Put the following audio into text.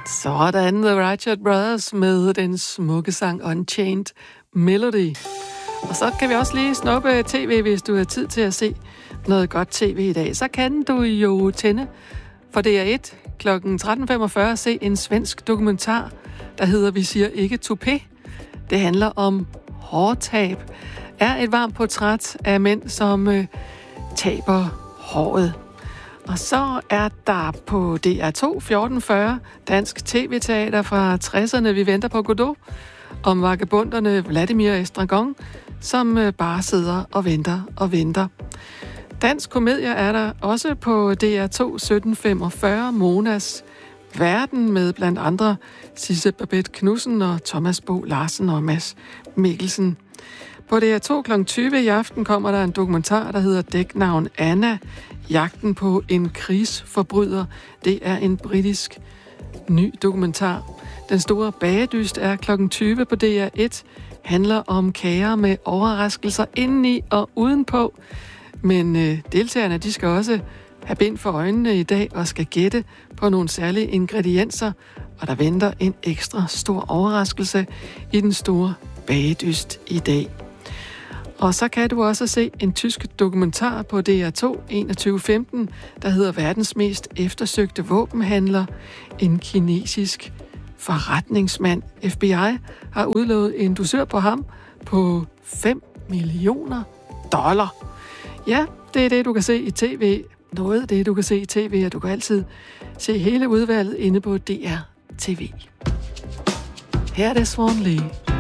Sådan, The Righteous Brothers med den smukke sang Unchained Melody. Og så kan vi også lige snuppe tv, hvis du har tid til at se noget godt tv i dag. Så kan du jo tænde for DR1 kl. 13.45 se en svensk dokumentar, der hedder Vi siger ikke toupé. Det handler om hårtab. Er et varmt portræt af mænd, som taber håret. Og så er der på DR2 14.40 dansk tv-teater fra 60'erne. Vi venter på Godot om vagabunderne Vladimir og Estragon, som bare sidder og venter. Dansk komedie er der også på DR2 17.45 Monas Verden med blandt andre Sisse Babette Knudsen og Thomas Bo Larsen og Mads Mikkelsen. På DR2 kl. 20 i aften kommer der en dokumentar, der hedder Dæknavn Anna. Jagten på en krigsforbryder. Det er en britisk ny dokumentar. Den store bagedyst er kl. 20 på DR1. Handler om kager med overraskelser indeni og udenpå. Men deltagerne, de skal også have bind for øjnene i dag og skal gætte på nogle særlige ingredienser. Og der venter en ekstra stor overraskelse i den store bagedyst i dag. Og så kan du også se en tysk dokumentar på DR2 21.15, der hedder Verdens mest eftersøgte våbenhandler. En kinesisk forretningsmand. FBI har udlovet en dusør på ham på $5 millioner. Ja, det er det, du kan se i tv. Noget af det, du kan se i tv, og du kan altid se hele udvalget inde på DR TV. Her er det Swan Lee.